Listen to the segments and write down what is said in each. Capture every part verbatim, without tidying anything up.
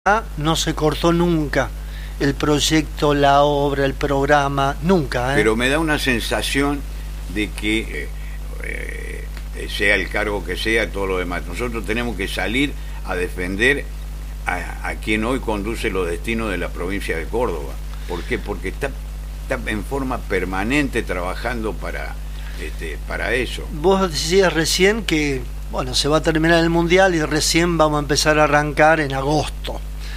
no se cortó nunca el proyecto, la obra, el programa, nunca. ¿eh? Pero me da una sensación de que, eh, eh, sea el cargo que sea, todo lo demás, nosotros tenemos que salir a defender a, a quien hoy conduce los destinos de la provincia de Córdoba. ¿Por qué? Porque está, está en forma permanente trabajando para, este, para eso. Vos decías recién que, bueno, se va a terminar el Mundial y recién vamos a empezar a arrancar en agosto.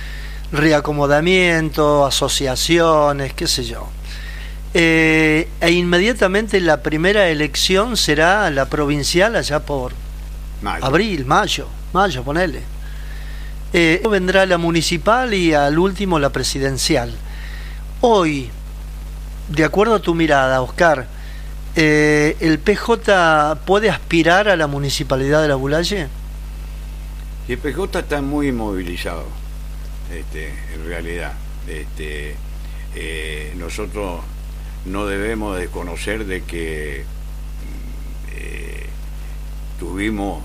Reacomodamiento, asociaciones, qué sé yo. Eh, e inmediatamente la primera elección será la provincial allá por mayo. abril, mayo, mayo, ponele. Eh, vendrá la municipal y al último la presidencial. Hoy, de acuerdo a tu mirada, Oscar, eh, ¿el P J puede aspirar a la municipalidad de La Bulaye? El P J está muy inmovilizado. Este, en realidad, este, eh, nosotros no debemos desconocer de que eh, tuvimos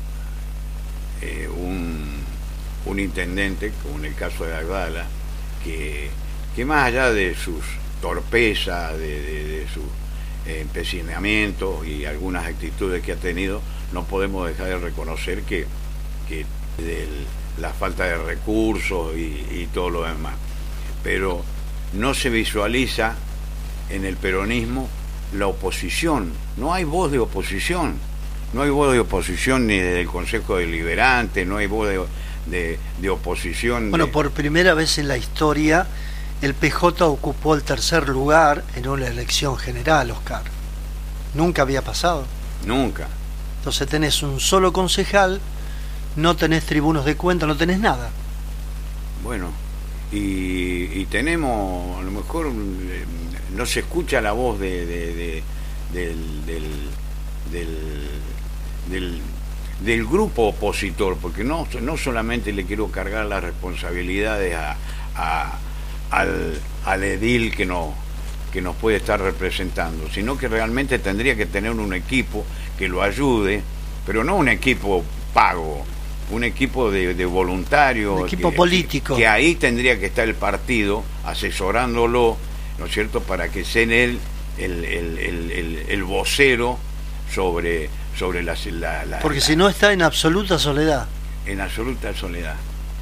eh, un, un intendente, como en el caso de Agdala, que, que más allá de sus torpezas, de, de, de sus empecinamientos y algunas actitudes que ha tenido, no podemos dejar de reconocer que, que del la falta de recursos y, y todo lo demás, pero no se visualiza en el peronismo la oposición, no hay voz de oposición, no hay voz de oposición ni desde el Consejo Deliberante, no hay voz de, de, de oposición. Bueno, de... por primera vez en la historia el P J ocupó el tercer lugar en una elección general, Oscar. Nunca había pasado. Nunca. Entonces tenés un solo concejal, no tenés tribunos de cuenta, no tenés nada. Bueno, y, y tenemos, a lo mejor eh, no se escucha la voz de, de, de del, del, del, del, del grupo opositor, porque no, no solamente le quiero cargar las responsabilidades a, a, al, al edil que, no, que nos puede estar representando, sino que realmente tendría que tener un equipo que lo ayude, pero no un equipo pago, un equipo de, de voluntarios, un equipo que, político, que, que ahí tendría que estar el partido asesorándolo, ¿no es cierto?, para que sea él el, el, el, el, el vocero sobre, sobre la, la, la porque la, si no está en absoluta soledad. En absoluta soledad.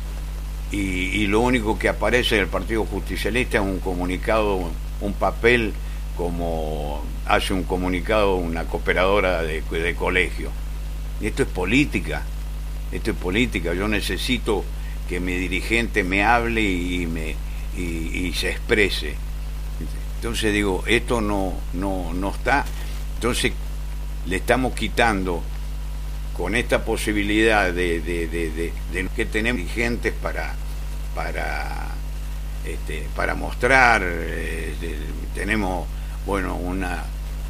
Y, y lo único que aparece del Partido Justicialista es un comunicado, un papel, como hace un comunicado una cooperadora de, de colegio. Y esto es política. Esto es política, yo necesito que mi dirigente me hable y, me, y, y se exprese. Entonces digo, esto no, no, no está. Entonces le estamos quitando con esta posibilidad de, de, de, de, de que tenemos dirigentes para, para, este, para mostrar. Eh, de, tenemos, bueno, una,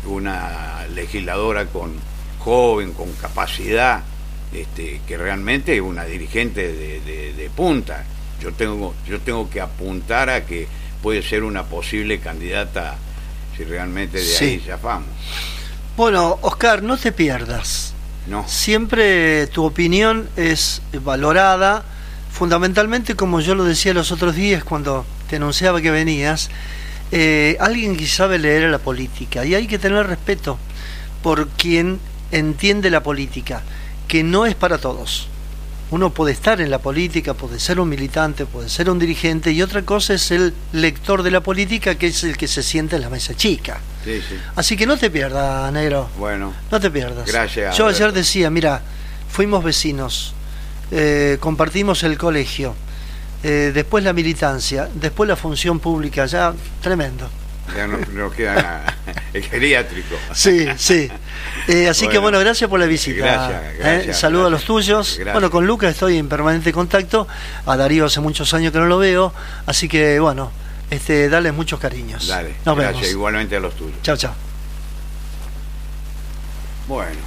una legisladora con joven, con capacidad. Este, que realmente es una dirigente de, de, de punta. Yo tengo, yo tengo que apuntar a que puede ser una posible candidata si realmente de sí. ahí zafamos. Bueno, Oscar, no te pierdas. No. Siempre tu opinión es valorada, fundamentalmente, como yo lo decía los otros días cuando te anunciaba que venías, eh, alguien que sabe leer a la política, y hay que tener respeto por quien entiende la política, que no es para todos. Uno puede estar en la política, puede ser un militante, puede ser un dirigente, y otra cosa es el lector de la política, que es el que se sienta en la mesa chica. Sí, sí. Así que no te pierdas, negro. Bueno. No te pierdas. Gracias. Yo Alberto. ayer decía, mira, fuimos vecinos, eh, compartimos el colegio, eh, después la militancia, después la función pública, ya tremendo. Ya no, no queda nada. El geriátrico. Sí, sí. Eh, así bueno, que bueno, gracias por la visita. Gracias, gracias. Eh, saludo gracias, a los tuyos. Gracias. Bueno, con Lucas estoy en permanente contacto. A Darío hace muchos años que no lo veo. Así que bueno, este, dale muchos cariños. Dale. Nos gracias, vemos. Igualmente a los tuyos. Chao, chao. Bueno.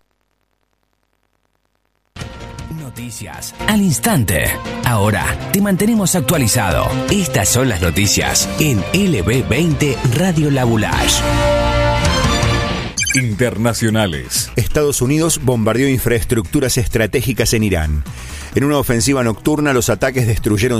Noticias al instante. Ahora te mantenemos actualizado. Estas son las noticias en L B veinte Radio La Bulaye. Internacionales. Estados Unidos bombardeó infraestructuras estratégicas en Irán. En una ofensiva nocturna, los ataques destruyeron